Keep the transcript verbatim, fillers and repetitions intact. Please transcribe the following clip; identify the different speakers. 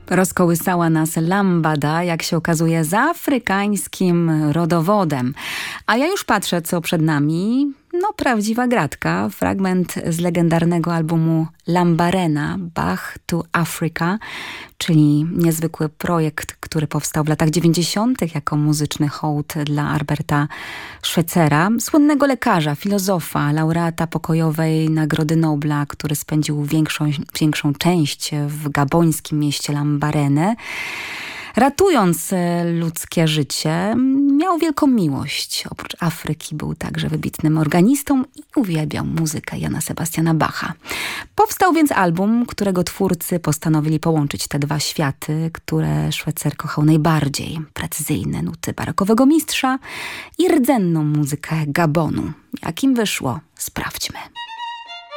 Speaker 1: Rozkołysała nas lambada, jak się okazuje, z afrykańskim rodowodem. A ja już patrzę, co przed nami. No, prawdziwa gratka. Fragment z legendarnego albumu Lambarena, Back to Africa, czyli niezwykły projekt, który powstał w latach dziewięćdziesiątych jako muzyczny hołd dla Alberta Schweitzera, słynnego lekarza, filozofa, laureata pokojowej Nagrody Nobla, który spędził większą, większą część w gabońskim mieście Lambarene. Ratując ludzkie życie, miał wielką miłość. Oprócz Afryki był także wybitnym organistą i uwielbiał muzykę Jana Sebastiana Bacha. Powstał więc album, którego twórcy postanowili połączyć te dwa światy, które Schweitzer kochał najbardziej. Precyzyjne nuty barokowego mistrza i rdzenną muzykę Gabonu. Jakim wyszło? Sprawdźmy.